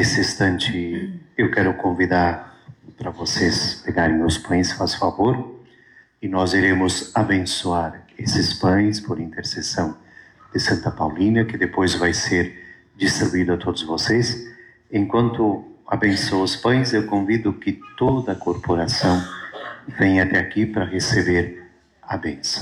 Nesse instante, eu quero convidar para vocês pegarem os pães, faz favor, e nós iremos abençoar esses pães por intercessão de Santa Paulina, que depois vai ser distribuído a todos vocês. Enquanto abençoo os pães, eu convido que toda a corporação venha até aqui para receber a bênção.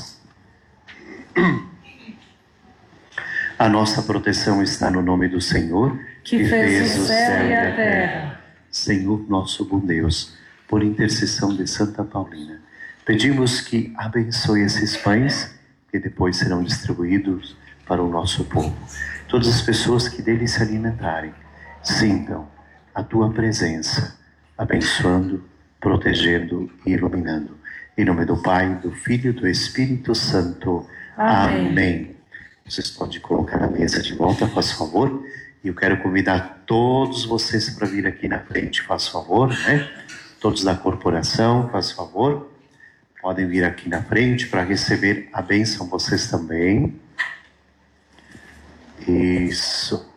A nossa proteção está no nome do Senhor, que fez o céu e a terra. Senhor nosso bom Deus, por intercessão de Santa Paulina, pedimos que abençoe esses pães, que depois serão distribuídos para o nosso povo. Todas as pessoas que deles se alimentarem, sintam a tua presença, abençoando, protegendo e iluminando. Em nome do Pai, do Filho e do Espírito Santo. Amém. Amém. Vocês podem colocar a mesa de volta, faz favor. E eu quero convidar todos vocês para vir aqui na frente, faz favor, né? Todos da corporação, faz favor. Podem vir aqui na frente para receber a bênção, vocês também. Isso.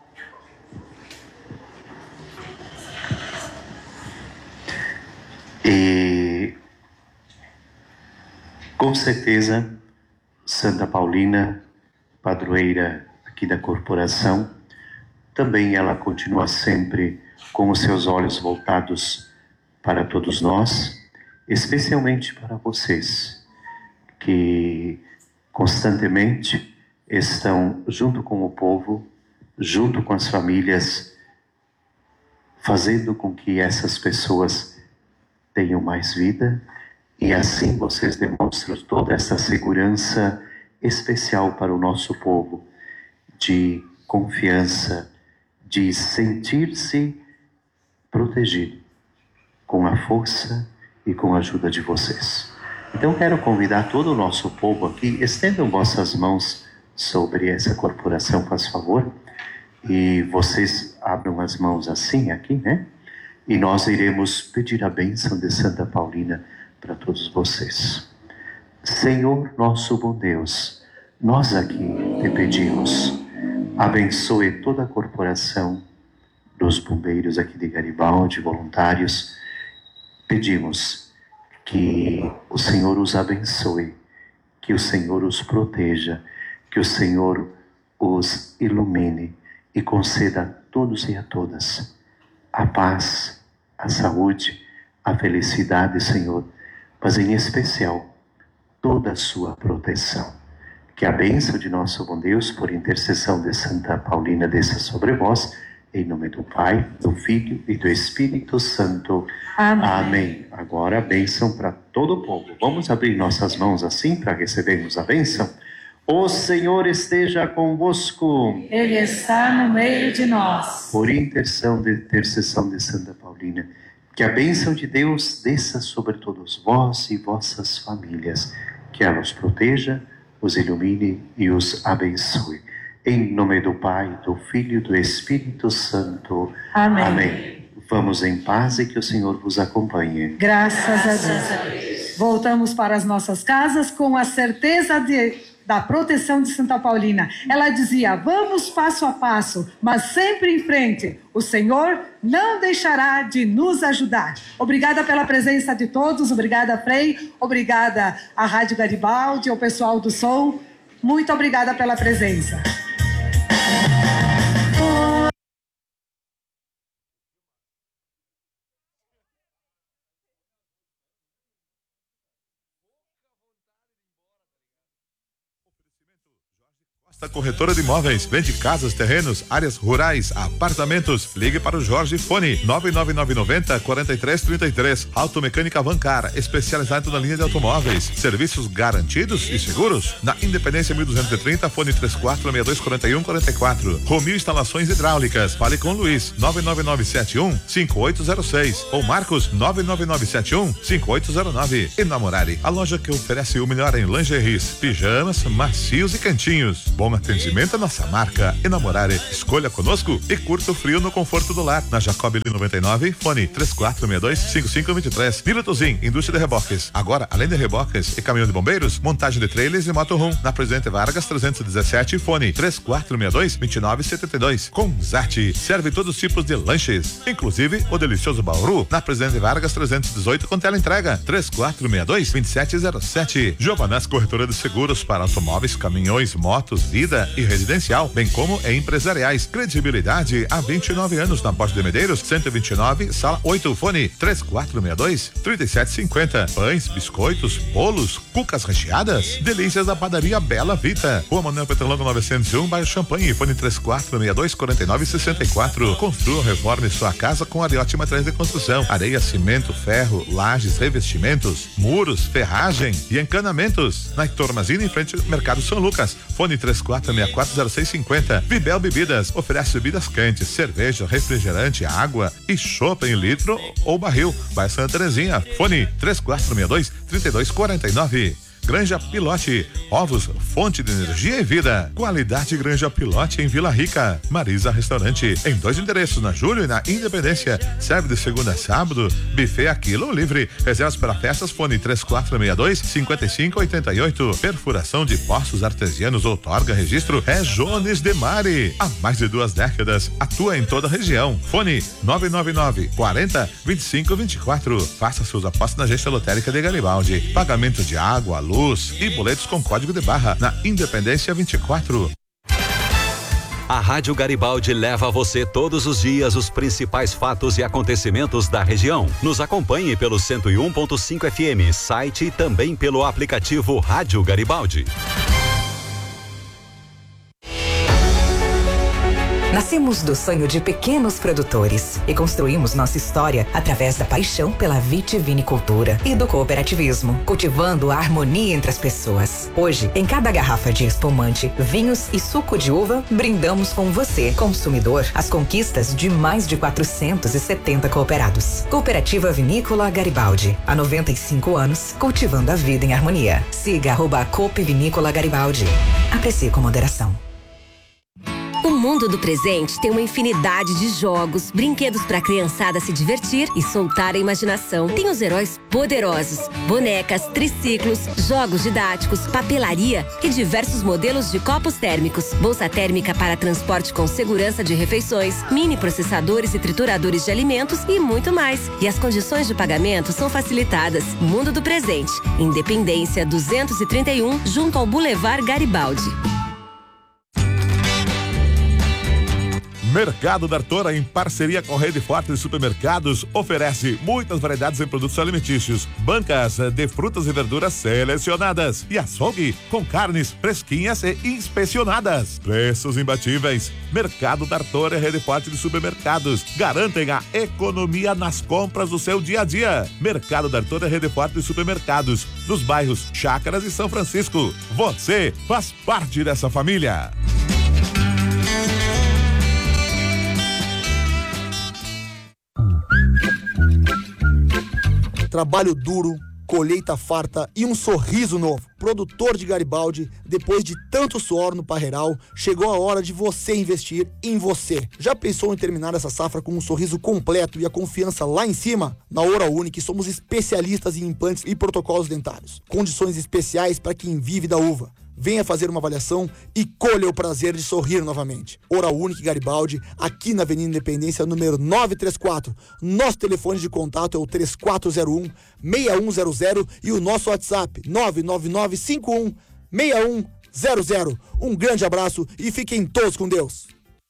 E com certeza, Santa Paulina, padroeira aqui da corporação, também ela continua sempre com os seus olhos voltados para todos nós, especialmente para vocês, que constantemente estão junto com o povo, junto com as famílias, fazendo com que essas pessoas tenham mais vida, e assim vocês demonstram toda essa segurança especial para o nosso povo, de confiança, de sentir-se protegido com a força e com a ajuda de vocês. Então quero convidar todo o nosso povo aqui, estendam vossas mãos sobre essa corporação, faz favor, e vocês abram as mãos assim aqui, né? E nós iremos pedir a bênção de Santa Paulina para todos vocês. Senhor nosso bom Deus, nós aqui te pedimos, abençoe toda a corporação dos bombeiros aqui de Garibaldi, voluntários. Pedimos que o Senhor os abençoe, que o Senhor os proteja, que o Senhor os ilumine e conceda a todos e a todas a paz, a saúde, a felicidade, Senhor, mas em especial toda a sua proteção. Que a bênção de nosso bom Deus, por intercessão de Santa Paulina, desça sobre vós, em nome do Pai, do Filho e do Espírito Santo. Amém. Amém. Agora a bênção para todo o povo. Vamos abrir nossas mãos assim para recebermos a bênção. O Senhor esteja convosco. Ele está no meio de nós. Por intercessão de Santa Paulina, que a bênção de Deus desça sobre todos vós e vossas famílias, que ela os proteja, os ilumine e os abençoe. Em nome do Pai, do Filho e do Espírito Santo. Amém. Amém. Vamos em paz e que o Senhor vos acompanhe. Graças a Deus. Voltamos para as nossas casas com a certeza da proteção de Santa Paulina. Ela dizia, vamos passo a passo, mas sempre em frente. O Senhor não deixará de nos ajudar. Obrigada pela presença de todos, obrigada, Frei, obrigada à Rádio Garibaldi, ao pessoal do som. Muito obrigada pela presença. A corretora de imóveis vende casas, terrenos, áreas rurais, apartamentos. Ligue para o Jorge Fone 99990-4333. Automecânica Vancar, especializado na linha de automóveis. Serviços garantidos e seguros. Na Independência 1230, fone 34624144. Romil Instalações Hidráulicas. Fale com Luiz 99971-5806 ou Marcos 99971-5809. E Namorare, a loja que oferece o melhor em lingeries, pijamas, macios e cantinhos. bom atendimento é nossa marca. Enamorare, escolha conosco e curta o frio no conforto do lar. Na Jacob 99, fone 3462-5523. Nilo Tuzin, indústria de reboques. Agora, além de reboques e caminhão de bombeiros, montagem de trailers e motorhome. Na Presidente Vargas 317, fone 3462-2972. Com Zati, serve todos os tipos de lanches, inclusive o delicioso Bauru. Na Presidente Vargas 318, com tela entrega 3462-2707. Giovanas Corretora de Seguros para automóveis, caminhões, motos, vida e residencial, bem como empresariais. Credibilidade há 29 anos na Borges de Medeiros, 129, sala 8, fone 3462-3750. Pães, biscoitos, bolos, cucas recheadas, delícias da padaria Bela Vita. Rua Manuel Petrolongo 901, bairro Champanhe, fone 3462-4964. Construa, reforme sua casa com Ariotti Materiais de Construção. Areia, cimento, ferro, lajes, revestimentos, muros, ferragem e encanamentos. Na Heitor Mazini, em frente ao Mercado São Lucas. Fone 3464-0650. Vibel Bebidas oferece bebidas quentes, cerveja, refrigerante, água e chopp em litro ou barril. Vai Santa Terezinha. Fone 3462-3249. Granja Pilote, ovos, fonte de energia e vida. Qualidade Granja Pilote em Vila Rica. Marisa Restaurante, em 2 endereços, na Júlio e na Independência. Serve de segunda a sábado, buffet a quilo livre. Reservas para festas, fone 3462-5588. Perfuração de poços artesianos, outorga, registro é Jones de Mari. Há mais de 2 décadas, atua em toda a região. Fone 999-40-2524. Faça suas apostas na agência lotérica de Garibaldi. Pagamento de água, luz e boletos com código de barra na Independência 24. A Rádio Garibaldi leva a você todos os dias os principais fatos e acontecimentos da região. Nos acompanhe pelo 101.5 FM, site e também pelo aplicativo Rádio Garibaldi. Nascemos do sonho de pequenos produtores e construímos nossa história através da paixão pela vitivinicultura e do cooperativismo, cultivando a harmonia entre as pessoas. Hoje, em cada garrafa de espumante, vinhos e suco de uva, brindamos com você, consumidor, as conquistas de mais de 470 cooperados. Cooperativa Vinícola Garibaldi, há 95 anos, cultivando a vida em harmonia. Siga @Coop Vinícola Garibaldi. Aprecie com moderação. O mundo do presente tem uma infinidade de jogos, brinquedos para a criançada se divertir e soltar a imaginação. Tem os heróis poderosos, bonecas, triciclos, jogos didáticos, papelaria e diversos modelos de copos térmicos, bolsa térmica para transporte com segurança de refeições, mini processadores e trituradores de alimentos e muito mais. E as condições de pagamento são facilitadas. Mundo do presente, Independência 231, junto ao Boulevard Garibaldi. Mercado da Artora, em parceria com a Rede Forte de Supermercados, oferece muitas variedades em produtos alimentícios, bancas de frutas e verduras selecionadas e açougue com carnes fresquinhas e inspecionadas. Preços imbatíveis. Mercado da Artora e Rede Forte de Supermercados garantem a economia nas compras do seu dia a dia. Mercado da Artora e Rede Forte de Supermercados, nos bairros Chácaras e São Francisco. Você faz parte dessa família. Trabalho duro, colheita farta e um sorriso novo. Produtor de Garibaldi, depois de tanto suor no parreiral, chegou a hora de você investir em você. Já pensou em terminar essa safra com um sorriso completo e a confiança lá em cima? Na Oral Unique somos especialistas em implantes e protocolos dentários. Condições especiais para quem vive da uva. Venha fazer uma avaliação e colha o prazer de sorrir novamente. Oral Unique Garibaldi, aqui na Avenida Independência, número 934. Nosso telefone de contato é o 3401-6100 e o nosso WhatsApp 99951-6100. Um grande abraço e fiquem todos com Deus.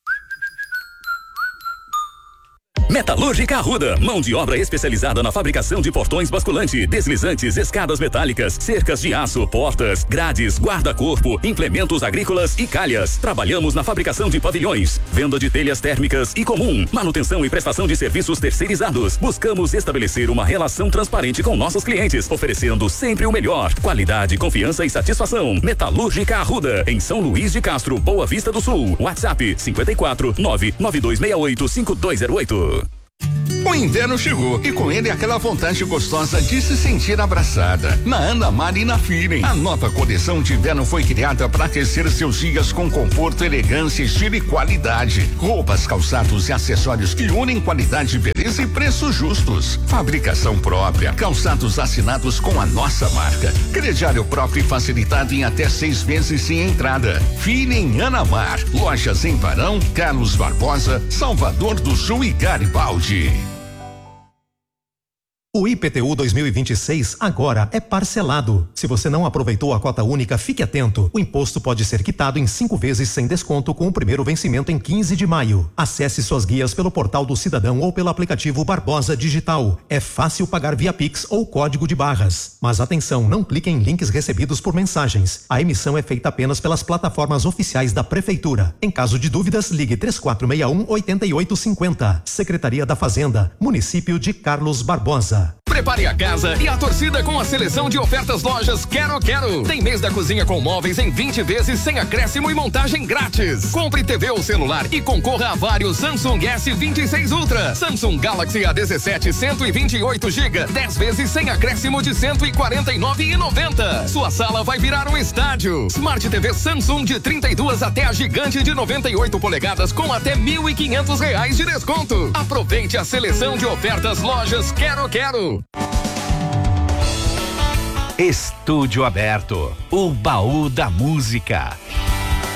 Metalúrgica Arruda, mão de obra especializada na fabricação de portões basculante, deslizantes, escadas metálicas, cercas de aço, portas, grades, guarda-corpo, implementos agrícolas e calhas. Trabalhamos na fabricação de pavilhões, venda de telhas térmicas e comum, manutenção e prestação de serviços terceirizados. Buscamos estabelecer uma relação transparente com nossos clientes, oferecendo sempre o melhor, qualidade, confiança e satisfação. Metalúrgica Arruda, em São Luís de Castro, Boa Vista do Sul. WhatsApp 54 99268 5208. O inverno chegou e com ele aquela vontade gostosa de se sentir abraçada. Na Ana Mar e na Feeling, a nova coleção de inverno foi criada para aquecer seus dias com conforto, elegância, estilo e qualidade. Roupas, calçados e acessórios que unem qualidade, beleza e preços justos. Fabricação própria, calçados assinados com a nossa marca. Crediário próprio e facilitado em até 6 meses sem entrada. Feeling Ana Mar, lojas em Barão, Carlos Barbosa, Salvador do Sul e Garibaldi. O IPTU 2026 agora é parcelado. Se você não aproveitou a cota única, fique atento. O imposto pode ser quitado em 5 vezes sem desconto com o primeiro vencimento em 15 de maio. Acesse suas guias pelo portal do Cidadão ou pelo aplicativo Barbosa Digital. É fácil pagar via Pix ou código de barras. Mas atenção, não clique em links recebidos por mensagens. A emissão é feita apenas pelas plataformas oficiais da Prefeitura. Em caso de dúvidas, ligue 3461-8850. Secretaria da Fazenda, Município de Carlos Barbosa. Prepare a casa e a torcida com a seleção de ofertas lojas Quero Quero. Tem mês da cozinha com móveis em 20 vezes sem acréscimo e montagem grátis. Compre TV ou celular e concorra a vários Samsung S26 Ultra, Samsung Galaxy A17 128 GB, 10 vezes sem acréscimo de R$ 149,90. Sua sala vai virar um estádio. Smart TV Samsung de 32 até a gigante de 98 polegadas com até R$ 1.500 de desconto. Aproveite a seleção de ofertas lojas Quero Quero. Estúdio Aberto, o baú da música.